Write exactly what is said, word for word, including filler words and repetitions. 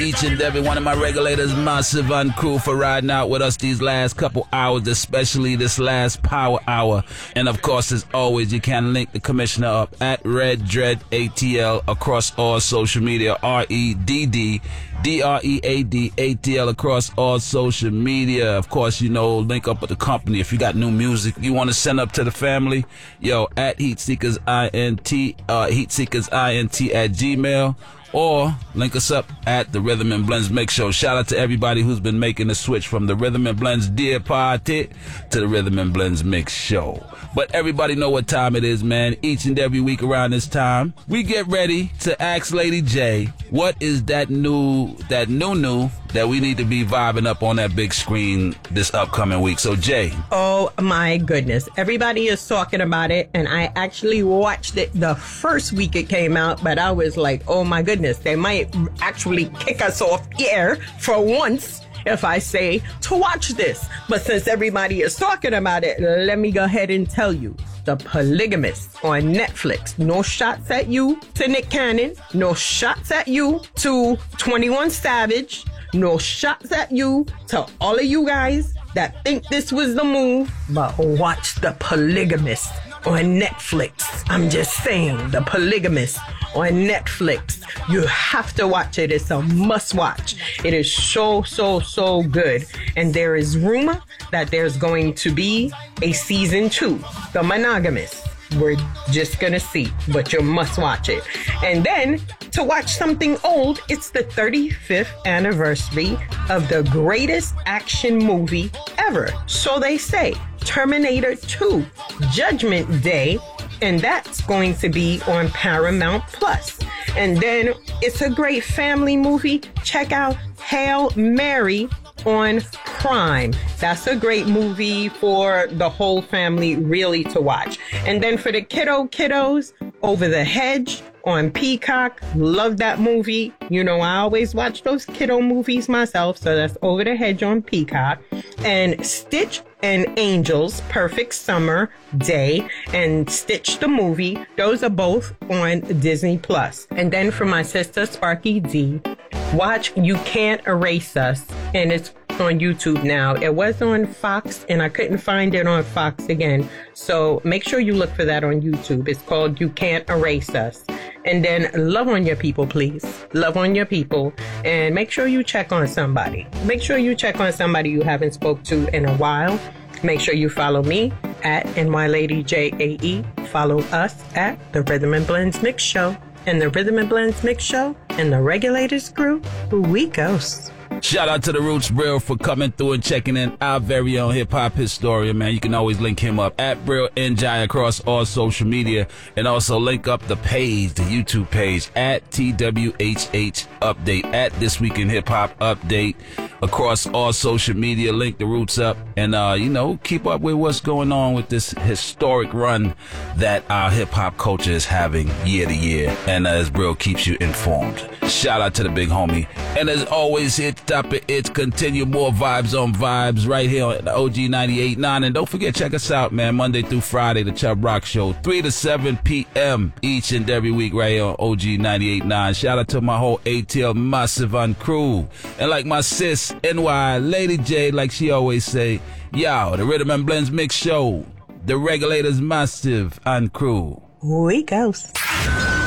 Each and every one of my regulators, Massive and crew, for riding out with us these last couple hours, especially this last power hour. And of course, as always, you can link the commissioner up at Red Dread A T L across all social media, R E D D D R E A D A T L across all social media. Of course, you know, link up with the company. If you got new music you want to send up to the family, yo, at Heatseekers INT, uh, Heatseekers INT at Gmail. Or link us up at the Rhythm and Blends Mix Show. Shout out to everybody who's been making the switch from the Rhythm and Blends Dear Party to the Rhythm and Blends Mix Show. But everybody know what time it is, man. Each and every week around this time, we get ready to ask Lady J, what is that new, that new new that we need to be vibing up on that big screen this upcoming week? So Jay. Oh my goodness. Everybody is talking about it, and I actually watched it the first week it came out, but I was like, oh my goodness, they might actually kick us off air for once if I say to watch this. But since everybody is talking about it, let me go ahead and tell you. The Polygamist on Netflix. No shots at you to Nick Cannon. No shots at you to twenty-one Savage. No shots at you to all of you guys that think this was the move. But watch The Polygamist on Netflix. I'm just saying, The Polygamist on Netflix. You have to watch it. It's a must watch. It is so, so, so good. And there is rumor that there's going to be a season two, The Monogamist. We're just gonna see, but you must watch it. And then to watch something old, it's the thirty-fifth anniversary of the greatest action movie ever. So they say, Terminator two, Judgment Day, and that's going to be on Paramount Plus. And then it's a great family movie. Check out Hail Mary on Prime. That's a great movie for the whole family really to watch. And then for the kiddo kiddos, Over the Hedge on Peacock. Love that movie. You know, I always watch those kiddo movies myself, so that's Over the Hedge on Peacock. And Stitch and Angels, Perfect Summer Day, and Stitch the Movie. Those are both on Disney Plus. And then for my sister Sparky D, watch You Can't Erase Us, and it's on YouTube now. It was on Fox, and I couldn't find it on Fox again. So make sure you look for that on YouTube. It's called You Can't Erase Us. And then love on your people, please. Love on your people. And make sure you check on somebody. Make sure you check on somebody you haven't spoke to in a while. Make sure you follow me at N Y Lady J A E. Follow us at the Rhythm and Blends Mix Show. And the Rhythm and Blends Mix Show and the Regulators crew, we ghost. Shout out to the Roots Brill for coming through and checking in. Our very own hip hop historian, man. You can always link him up at Brill N J across all social media, and also link up the page, the YouTube page at T W H H Update, at This Week in Hip Hop Update across all social media. Link the Roots up, and uh, you know, keep up with what's going on with this historic run that our hip hop culture is having year to year. And uh, as Brill keeps you informed. Shout out to the big homie. And as always, hit stop it. It's continue more vibes on vibes right here on the O G ninety-eight point nine. And don't forget, check us out, man, Monday through Friday, the Chubb Rock Show, three to seven p.m. each and every week right here on O G ninety-eight point nine. Shout out to my whole A T L Massive and crew. And like my sis, N Y, Lady J, like she always say, yo, the Rhythm and Blends Mix Show, the Regulators Massive and crew. We ghost.